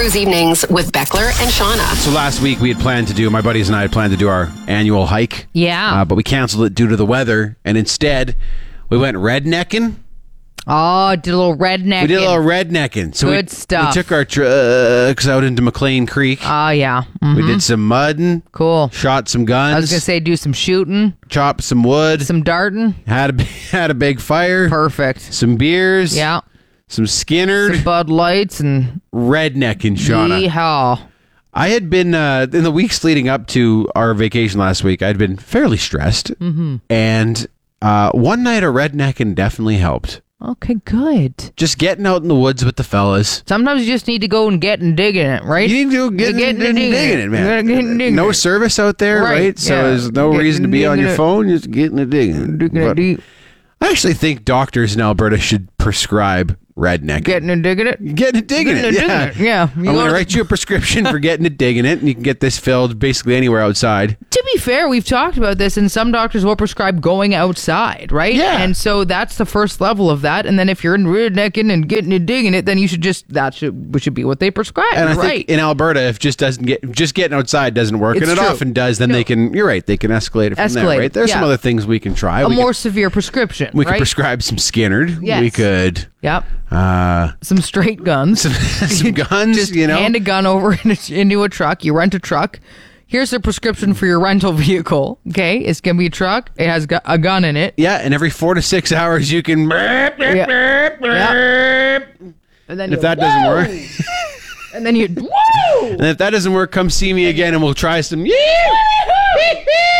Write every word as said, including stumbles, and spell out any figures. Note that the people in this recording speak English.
Cruise Evenings with Beckler and Shauna. So last week we had planned to do, my buddies and I had planned to do our annual hike. Yeah. Uh, but we canceled it due to the weather. And instead, we went rednecking. Oh, did a little redneck. We did a little rednecking. So Good we, stuff. We took our trucks out into McLean Creek. Oh, yeah. Mhm. We did some mudding. Cool. Shot some guns. I was going to say do some shooting, chopped some wood. some darting. Had a, had a big fire. Perfect. Some beers. Yeah. Some Skinner. Some Bud Lights and rednecking, Shauna. Yeehaw. I had been, uh, in the weeks leading up to our vacation last week, I'd been fairly stressed. Mm-hmm. And uh, one night of rednecking definitely helped. Okay, good. Just getting out in the woods with the fellas. Sometimes you just need to go and get and digging it, right? You need to go get Getting and and digging, digging it, it. man. You gotta get and digging no it. service out there, right? Right, So yeah. there's no Getting reason to and be on digging your it. phone, just getting and digging. Digging it But deep. I actually think doctors in Alberta should prescribe rednecking. Getting and digging it. Getting and digging Getting it, and yeah. digging it, yeah. You I'm going gotta- to write you a prescription for getting and digging it, and you can get this filled basically anywhere outside. To be fair, we've talked about this, and some doctors will prescribe going outside, right? Yeah. And so that's the first level of that. And then if you're in rednecking and getting and digging it, then you should just that should should be what they prescribe. And I right? think in Alberta, if just doesn't get just getting outside doesn't work, It's and it true. often does, then No. they can. You're right. They can escalate it from there. Escalate, Right? There's some yeah. other things we can try. a we more could, severe prescription. we right? could prescribe some Skinnerd. Yes. We could Yep. uh, Some straight guns. some, some guns. Just you know, hand a gun over in a- into a truck. You rent a truck. Here's a prescription for your rental vehicle. Okay, it's gonna be a truck. It has gu- a gun in it. yeah. And every four to six hours, you can. Yeah. Yeah. And then And you, if that doesn't "Whoa!" work, and then you whoa. and if that doesn't work, come see me again, and we'll try some.